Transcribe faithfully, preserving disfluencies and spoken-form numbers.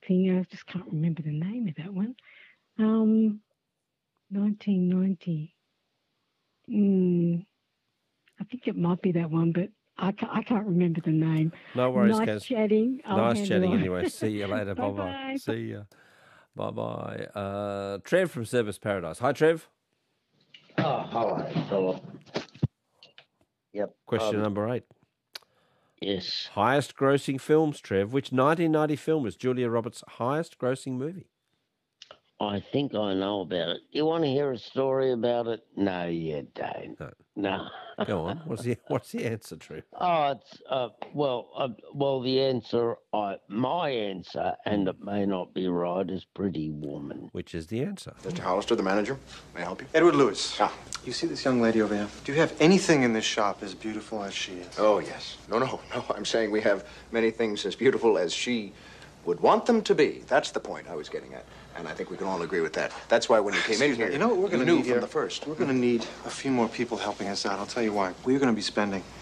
thing. I just can't remember the name of that one. Um, nineteen ninety. Mm, I think it might be that one, but I can't, I can't remember the name. No worries, Nice Kaz. chatting. I'll Nice hand it chatting on. anyway. See you later. Bye-bye. Bye-bye. See ya. Bye-bye. Uh, Trev from Service Paradise. Hi, Trev. Oh, hello, Philip. Yep. Question um, number eight. Yes. Highest grossing films, Trev. Which nineteen ninety film was Julia Roberts' highest grossing movie? I think I know about it. You want to hear a story about it? No, you don't. No. No. Go on. What's the What's the answer, Trev? Oh, it's uh, well, uh, well, the answer, I my answer, and it may not be right, is Pretty Woman. Which is the answer? Mister Hollister, the manager. May I help you? Edward Lewis. Ah. You see this young lady over here? Do you have anything in this shop as beautiful as she is? Oh, yes. No, no, no. I'm saying we have many things as beautiful as she would want them to be. That's the point I was getting at. And I think we can all agree with that. That's why when you came in here, you know what we're going to knew need from here? the first. We're going to need a few more people helping us out. I'll tell you why. We're going to be spending